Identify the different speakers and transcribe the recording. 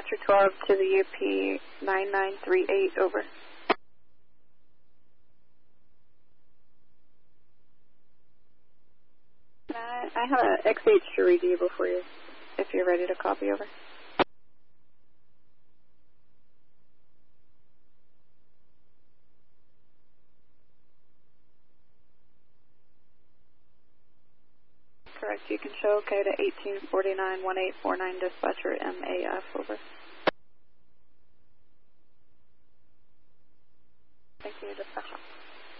Speaker 1: Dispatcher 12 to the UP 9938, over. I have an XH to read you before you, if you're ready to copy, over. Correct, you can show okay to 1849-1849 Dispatcher MAF, over. Thank you, Dispatcher.